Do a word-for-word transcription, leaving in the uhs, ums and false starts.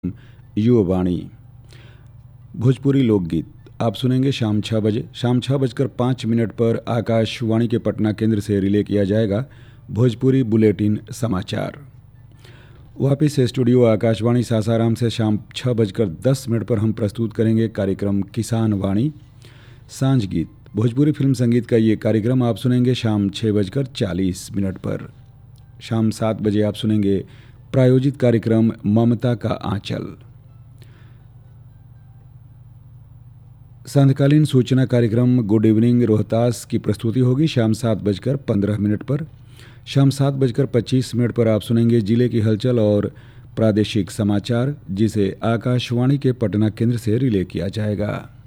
युववाणी भोजपुरी लोकगीत आप सुनेंगे शाम छः बजे। शाम छः बजकर पाँच मिनट पर आकाशवाणी के पटना केंद्र से रिले किया जाएगा भोजपुरी बुलेटिन समाचार। वापिस स्टूडियो आकाशवाणी सासाराम से शाम छः बजकर दस मिनट पर हम प्रस्तुत करेंगे कार्यक्रम किसान वाणी सांझ गीत। भोजपुरी फिल्म संगीत का ये कार्यक्रम आप सुनेंगे शाम छः बजकर चालीस मिनट पर। शाम सात बजे आप सुनेंगे प्रायोजित कार्यक्रम ममता का आंचल। सांध्यकालीन सूचना कार्यक्रम गुड इवनिंग रोहतास की प्रस्तुति होगी शाम सात बजकर पंद्रह मिनट पर। शाम सात बजकर पच्चीस मिनट पर आप सुनेंगे जिले की हलचल और प्रादेशिक समाचार, जिसे आकाशवाणी के पटना केंद्र से रिले किया जाएगा।